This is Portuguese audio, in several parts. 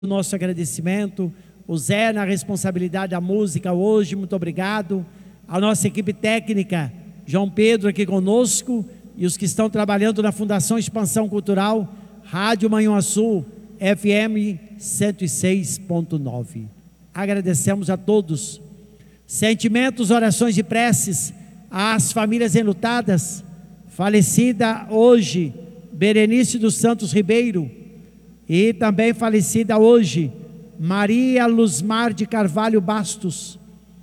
nosso agradecimento, o Zé na responsabilidade da música hoje, muito obrigado, a nossa equipe técnica, João Pedro aqui conosco, e os que estão trabalhando na Fundação Expansão Cultural, Rádio Manhuaçu, FM 106.9. Agradecemos a todos. Sentimentos, orações e preces às famílias enlutadas, falecida hoje, Berenice dos Santos Ribeiro, e também falecida hoje, Maria Luzmar de Carvalho Bastos.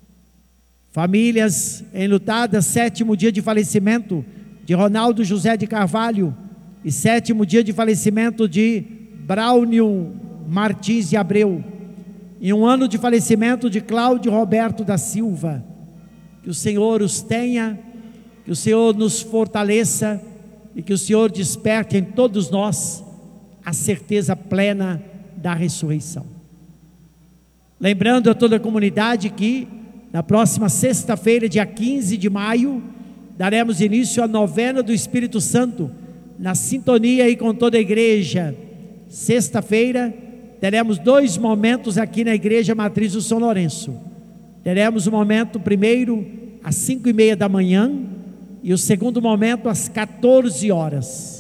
Famílias enlutadas, 7º dia de falecimento de Ronaldo José de Carvalho e 7º dia de falecimento de Braulio Martins de Abreu. E 1 ano de falecimento de Cláudio Roberto da Silva. Que o Senhor os tenha, que o Senhor nos fortaleça e que o Senhor desperte em todos nós a certeza plena da ressurreição. Lembrando a toda a comunidade que na próxima sexta-feira, dia 15 de maio, daremos início à novena do Espírito Santo, na sintonia aí com toda a igreja. Sexta-feira teremos 2 momentos aqui na Igreja Matriz do São Lourenço. Teremos o momento primeiro às 5:30 da manhã e o segundo momento às 14 horas.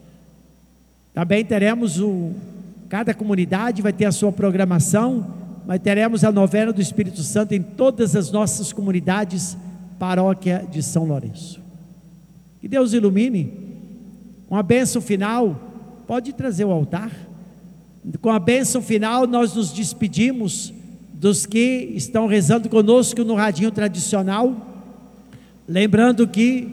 Também teremos cada comunidade vai ter a sua programação, mas teremos a novena do Espírito Santo em todas as nossas comunidades, paróquia de São Lourenço. Que Deus ilumine. Com a bênção final, pode trazer o altar. Com a bênção final nós nos despedimos dos que estão rezando conosco no radinho tradicional, lembrando que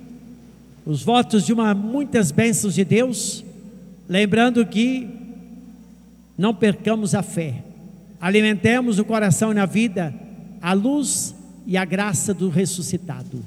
os votos de muitas bênçãos de Deus, lembrando que não percamos a fé, alimentemos o coração e na vida a luz e a graça do ressuscitado.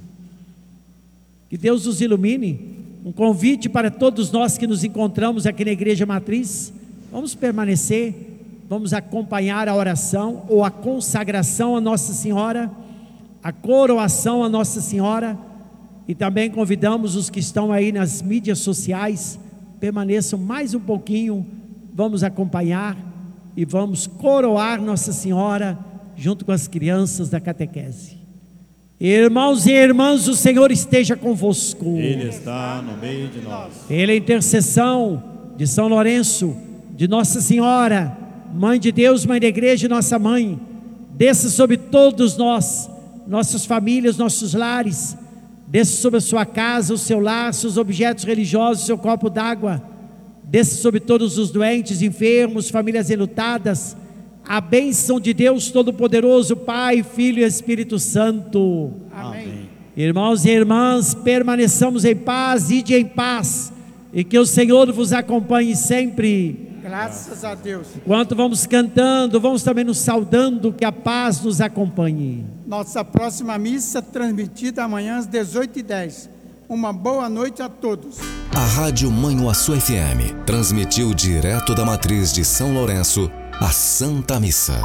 Que Deus nos ilumine. Um convite para todos nós que nos encontramos aqui na Igreja Matriz. Vamos permanecer, vamos acompanhar a oração ou a consagração a Nossa Senhora, a coroação a Nossa Senhora, e também convidamos os que estão aí nas mídias sociais, permaneçam mais um pouquinho, vamos acompanhar e vamos coroar Nossa Senhora junto com as crianças da catequese. Irmãos e irmãs, o Senhor esteja convosco. Ele está no meio de nós. Pela intercessão de São Lourenço, de Nossa Senhora, Mãe de Deus, Mãe da Igreja, nossa Mãe, desça sobre todos nós, nossas famílias, nossos lares, desça sobre a sua casa, o seu lar, seus objetos religiosos, seu copo d'água, desça sobre todos os doentes, enfermos, famílias enlutadas, a bênção de Deus Todo-Poderoso, Pai, Filho e Espírito Santo. Amém. Irmãos e irmãs, permaneçamos em paz, ide em paz, e que o Senhor vos acompanhe sempre. Graças a Deus. Enquanto vamos cantando, vamos também nos saudando, que a paz nos acompanhe. Nossa próxima missa transmitida amanhã às 18h10. Uma boa noite a todos. A Rádio Manhuaçu FM transmitiu direto da Matriz de São Lourenço a Santa Missa.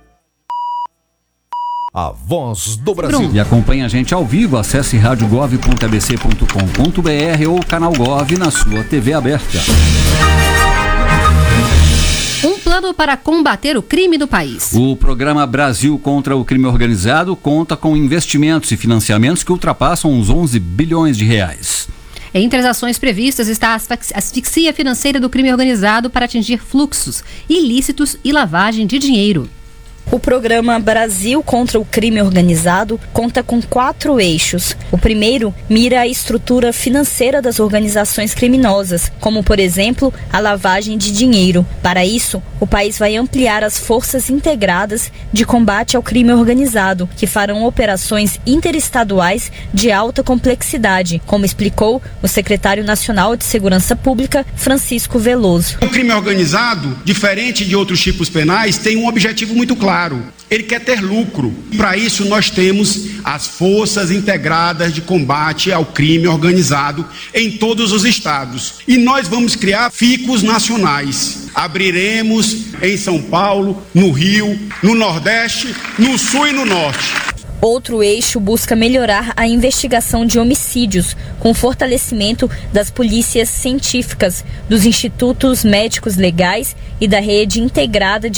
A Voz do Brasil. E acompanhe a gente ao vivo, acesse radiogov.abc.com.br ou canal Gov na sua TV aberta. Um plano para combater o crime do país. O programa Brasil contra o Crime Organizado conta com investimentos e financiamentos que ultrapassam os 11 bilhões de reais. Entre as ações previstas está a asfixia financeira do crime organizado para atingir fluxos ilícitos e lavagem de dinheiro. O programa Brasil contra o Crime Organizado conta com 4 eixos. O primeiro mira a estrutura financeira das organizações criminosas, como, por exemplo, a lavagem de dinheiro. Para isso, o país vai ampliar as forças integradas de combate ao crime organizado, que farão operações interestaduais de alta complexidade, como explicou o secretário nacional de Segurança Pública, Francisco Veloso. O crime organizado, diferente de outros tipos penais, tem um objetivo muito claro. Ele quer ter lucro. Para isso nós temos as forças integradas de combate ao crime organizado em todos os estados. E nós vamos criar ficos nacionais. Abriremos em São Paulo, no Rio, no Nordeste, no Sul e no Norte. Outro eixo busca melhorar a investigação de homicídios, com fortalecimento das polícias científicas, dos institutos médicos legais e da rede integrada de